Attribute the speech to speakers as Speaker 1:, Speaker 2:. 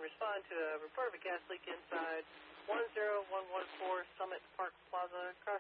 Speaker 1: respond to a report of a gas leak inside 10114 Summit Park Plaza. Car